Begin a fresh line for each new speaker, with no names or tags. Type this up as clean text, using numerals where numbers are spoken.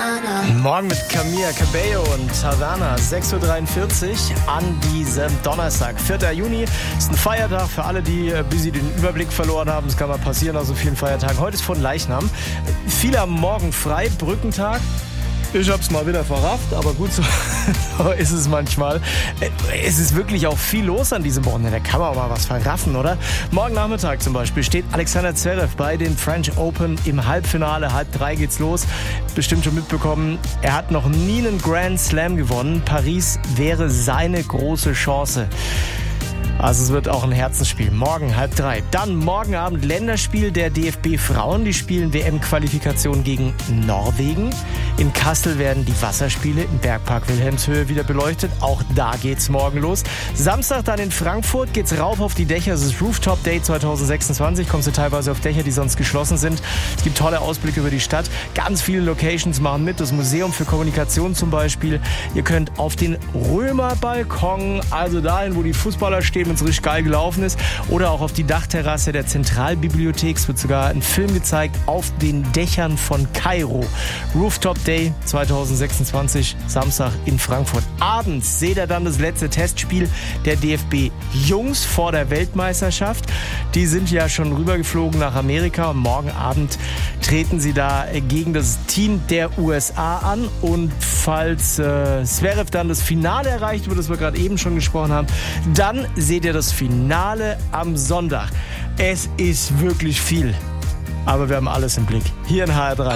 Morgen mit Camila Cabello und Havana, 6.43 Uhr an diesem Donnerstag, 4. Juni. Ist ein Feiertag für alle, die bis sie den Überblick verloren haben. Das kann mal passieren nach so vielen Feiertagen. Heute ist von Leichnam. Viele haben morgen frei, Brückentag. Ich hab's mal wieder verrafft, aber gut, so ist es manchmal. Es ist wirklich auch viel los an diesem Wochenende. Da kann man auch mal was verraffen, oder? Morgen Nachmittag zum Beispiel steht Alexander Zverev bei den French Open im Halbfinale. 2:30 geht's los. Bestimmt schon mitbekommen, er hat noch nie einen Grand Slam gewonnen. Paris wäre seine große Chance. Also es wird auch ein Herzensspiel. Morgen 2:30. Dann morgen Abend Länderspiel der DFB Frauen. Die spielen WM-Qualifikation gegen Norwegen. In Kassel werden die Wasserspiele im Bergpark Wilhelmshöhe wieder beleuchtet. Auch da geht's morgen los. Samstag dann in Frankfurt geht's rauf auf die Dächer. Es ist Rooftop Day 2026. Kommst du teilweise auf Dächer, die sonst geschlossen sind. Es gibt tolle Ausblicke über die Stadt. Ganz viele Locations machen mit. Das Museum für Kommunikation zum Beispiel. Ihr könnt auf den Römerbalkon, also dahin, wo die Fußballer stehen, wenn es richtig geil gelaufen ist, oder auch auf die Dachterrasse der Zentralbibliothek. Es wird sogar ein Film gezeigt auf den Dächern von Kairo. Rooftop Day 2026, Samstag in Frankfurt. Abends seht ihr dann das letzte Testspiel der DFB Jungs vor der Weltmeisterschaft. Die sind ja schon rübergeflogen nach Amerika und morgen Abend treten sie da gegen das Team der USA an. Und falls Zverev dann das Finale erreicht, über das wir gerade eben schon gesprochen haben, dann seht ihr das Finale am Sonntag. Es ist wirklich viel, aber wir haben alles im Blick. Hier in HR3.